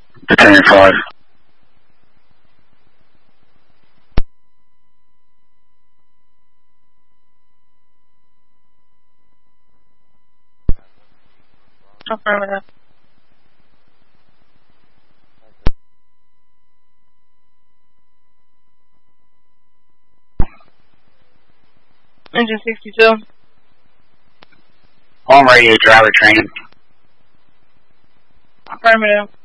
Battalion 5. Affirmative. Engine 62. On radio, driver training. Affirmative.